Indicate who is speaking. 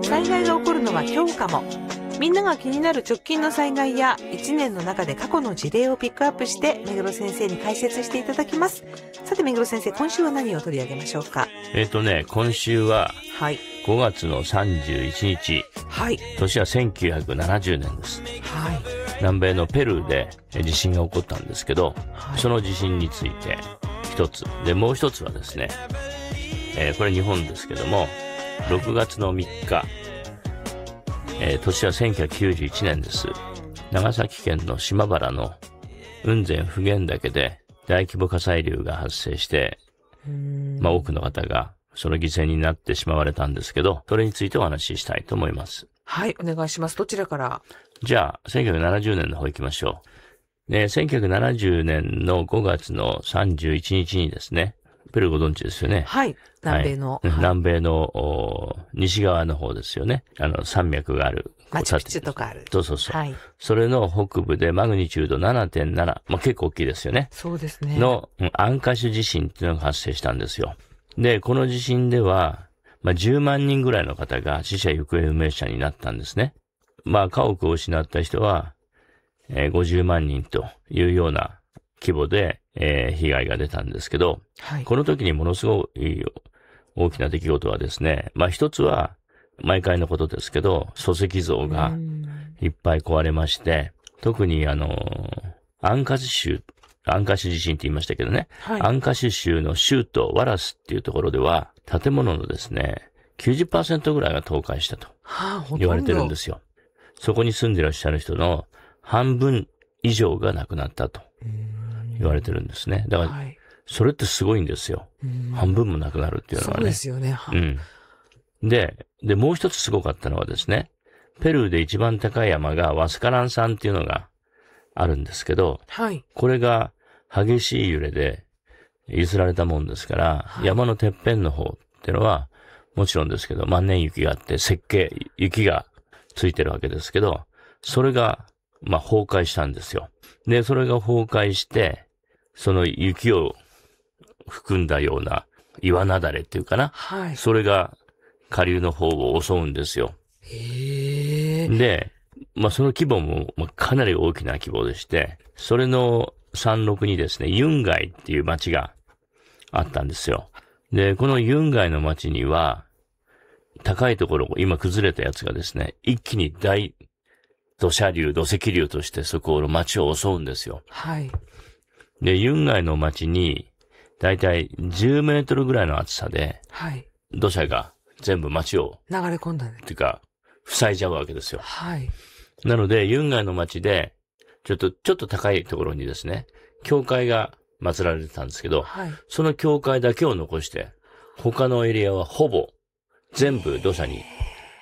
Speaker 1: 災害が起こるのは今日かも。みんなが気になる直近の災害や1年の中で過去の事例をピックアップして目黒先生に解説していただきます。さて目黒先生、今週は何を取り上げましょうか？
Speaker 2: 今週は5月の31日、
Speaker 1: はい、
Speaker 2: 年は1970年です。
Speaker 1: はい、
Speaker 2: 南米のペルーで地震が起こったんですけど、その地震について一つで、もう一つはですね、これ日本ですけども、6月の3日、年は1991年です。長崎県の島原の雲仙普賢岳で大規模火砕流が発生して、多くの方がその犠牲になってしまわれたんですけど、それについてお話ししたいと思います。
Speaker 1: はい、お願いします。どちらから？
Speaker 2: じゃあ、1970年の方行きましょう。1970年の5月の31日にですね、ペルーご存知ですよね。
Speaker 1: はい。南米の。
Speaker 2: はい、南米の西側の方ですよね。山脈がある。
Speaker 1: マチュピチュとかある。
Speaker 2: そう。はい。それの北部でマグニチュード 7.7。結構大きいですよね。
Speaker 1: そうですね。
Speaker 2: の、アンカシュ地震っていうのが発生したんですよ。で、この地震では、10万人ぐらいの方が死者行方不明者になったんですね。家屋を失った人は、50万人というような規模で、被害が出たんですけど、はい、この時にものすごい大きな出来事はですね、一つは、毎回のことですけど、礎石像がいっぱい壊れまして、特にアンカシュ地震って言いましたけどね、はい、アンカシュ州の州都ワラスっていうところでは、建物のですね、90% ぐらいが倒壊したと言われてるんですよ。そこに住んでいらっしゃる人の半分以上が亡くなったと言われてるんですね。だから、それってすごいんですよ。半分も亡くなるっていうのはね。
Speaker 1: そうですよね。
Speaker 2: で、もう一つすごかったのはですね、ペルーで一番高い山がワスカラン山っていうのがあるんですけど、はい、これが激しい揺れで揺られたもんですから、はい、山のてっぺんの方っていうのは、もちろんですけど、万年雪があって、雪がついてるわけですけど、それが、崩壊したんですよ。で、それが崩壊して、その雪を含んだような岩雪崩っていうかな。はい。それが下流の方を襲うんですよ。で、その規模もかなり大きな規模でして、それの山麓にですね、ユンガイっていう町があったんですよ。で、このユンガイの町には、高いところ、今崩れたやつがですね、一気に大土石流としてそこの町を襲うんですよ。はい。で、ユンガイの町に、だいたい10メートルぐらいの厚さで、はい。土砂が全部町を
Speaker 1: 流れ込んだね。
Speaker 2: っていうか、塞いじゃうわけですよ。
Speaker 1: はい。
Speaker 2: なので、ユンガイの町で、ちょっと高いところにですね、教会が祀られてたんですけど、はい。その教会だけを残して、他のエリアはほぼ全部土砂に